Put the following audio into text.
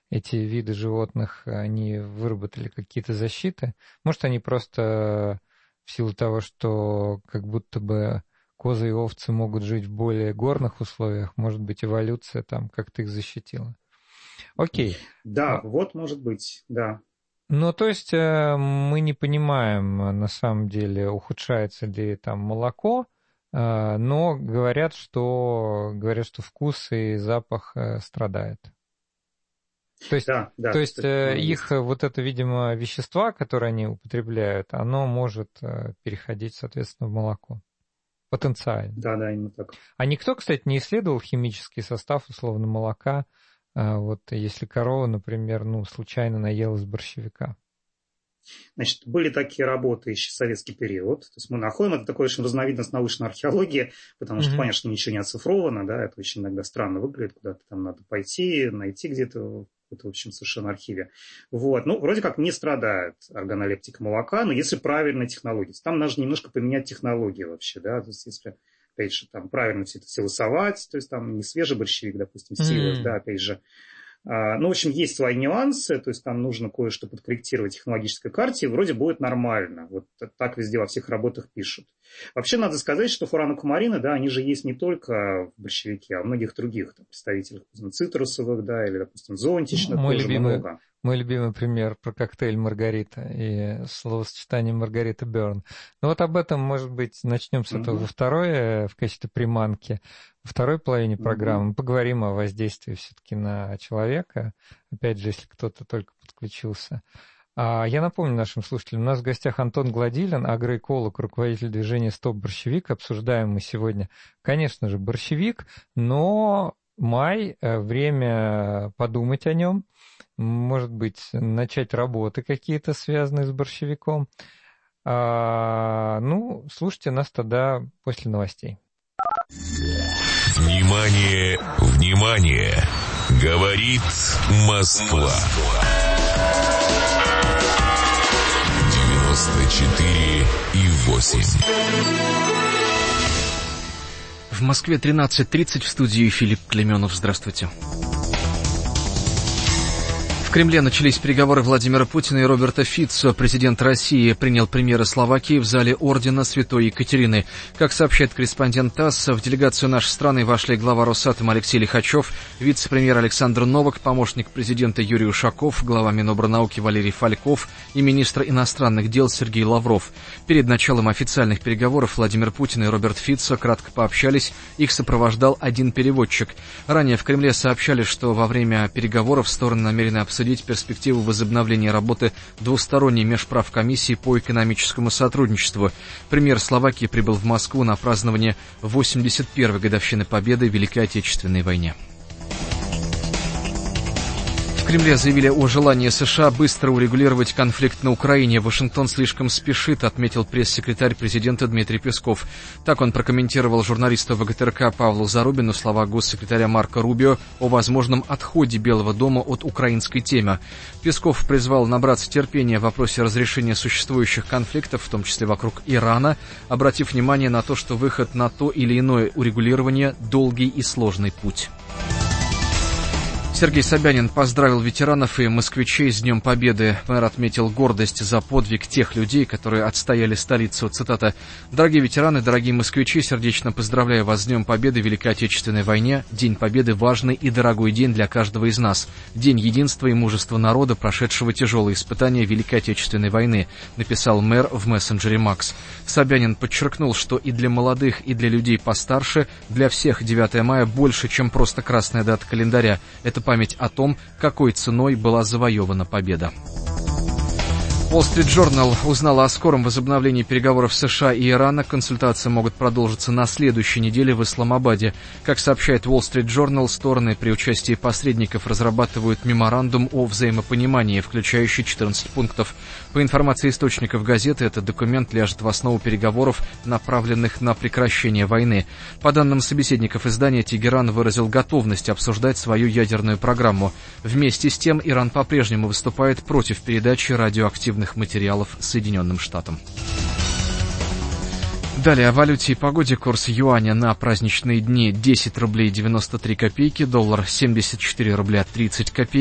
эти виды животных, они выработали какие-то защиты. Может, они просто в силу того, что как будто бы козы и овцы могут жить в более горных условиях, может быть, эволюция там как-то их защитила. Окей. Да, вот может быть, да. Ну, то есть мы не понимаем, на самом деле, ухудшается ли там молоко, но говорят, что вкус и запах страдают. То есть, Да, то есть их есть. вот это, видимо, вещества, которые они употребляют, оно может переходить, соответственно, в молоко. Потенциально. Да, именно так. А никто, кстати, не исследовал химический состав, условно, молока, вот если корова, например, случайно наелась борщевика. Значит, были такие работы еще в советский период. То есть мы находим, это такая очень разновидность научной археологии, потому что, понятно, что ничего не оцифровано, да, это очень иногда странно выглядит, куда-то там надо пойти, найти где-то в каком-то, в общем, совершенно архиве. Вот, вроде как не страдает органолептика молока, но если правильная технология. Там нужно немножко поменять технологии вообще, да, то есть если, опять же, там правильно все это согласовать, то есть там не свежий борщевик, допустим, силос, да, опять же. В общем, есть свои нюансы, то есть там нужно кое-что подкорректировать в технологической карте, и вроде будет нормально. Вот так везде во всех работах пишут. Вообще, надо сказать, что фуранокумарины, да, они же есть не только в борщевике, а в многих других там, представителях цитрусовых, да, или, допустим, зонтичных тоже много. Мой любимый пример про коктейль Маргарита и словосочетание Маргарита Бёрн. Ну вот об этом, может быть, начнем с этого в качестве приманки. Во второй половине программы мы поговорим о воздействии все-таки на человека. Опять же, если кто-то только подключился. Я напомню нашим слушателям, у нас в гостях Антон Гладилин, агроэколог, руководитель движения «Стоп борщевик». Обсуждаем мы сегодня, конечно же, борщевик, но май, время подумать о нем. Может быть, начать работы какие-то, связанные с борщевиком. Слушайте нас тогда после новостей. Внимание, внимание! Говорит Москва. 94,8. В Москве 13:30, в студии Филипп Клеменов. Здравствуйте. В Кремле начались переговоры Владимира Путина и Роберта Фицо. Президент России принял премьера Словакии в зале ордена Святой Екатерины. Как сообщает корреспондент ТАСС, в делегацию нашей страны вошли глава Росатома Алексей Лихачев, вице-премьер Александр Новак, помощник президента Юрий Ушаков, глава Минобрнауки Валерий Фальков и министр иностранных дел Сергей Лавров. Перед началом официальных переговоров Владимир Путин и Роберт Фицо кратко пообщались, их сопровождал один переводчик. Ранее в Кремле сообщали, что во время переговоров стороны намерены обсудить перспективу возобновления работы двусторонней межправкомиссии по экономическому сотрудничеству. Премьер Словакии прибыл в Москву на празднование 81-й годовщины победы в Великой Отечественной войне. В Кремле заявили о желании США быстро урегулировать конфликт на Украине. Вашингтон слишком спешит, отметил пресс-секретарь президента Дмитрий Песков. Так он прокомментировал журналисту ВГТРК Павлу Зарубину слова госсекретаря Марко Рубио о возможном отходе Белого дома от украинской темы. Песков призвал набраться терпения в вопросе разрешения существующих конфликтов, в том числе вокруг Ирана, обратив внимание на то, что выход на то или иное урегулирование – долгий и сложный путь. Сергей Собянин поздравил ветеранов и москвичей с Днем Победы. Мэр отметил гордость за подвиг тех людей, которые отстояли столицу. Цитата: «Дорогие ветераны, дорогие москвичи, сердечно поздравляю вас с Днем Победы в Великой Отечественной войне. День Победы – важный и дорогой день для каждого из нас. День единства и мужества народа, прошедшего тяжелые испытания Великой Отечественной войны», написал мэр в мессенджере Макс. Собянин подчеркнул, что и для молодых, и для людей постарше, для всех 9 мая больше, чем просто красная дата календаря. Это память о том, какой ценой была завоевана победа. Wall Street Journal узнала о скором возобновлении переговоров США и Ирана. Консультации могут продолжиться на следующей неделе в Исламабаде. Как сообщает Wall Street Journal, стороны при участии посредников разрабатывают меморандум о взаимопонимании, включающий 14 пунктов. По информации источников газеты, этот документ ляжет в основу переговоров, направленных на прекращение войны. По данным собеседников издания, Тегеран выразил готовность обсуждать свою ядерную программу. Вместе с тем, Иран по-прежнему выступает против передачи радиоактивных материалов Соединенным Штатам. Далее о валюте и погоде. Курс юаня на праздничные дни: 10 рублей 93 копейки, доллар 74 рубля 30 копеек.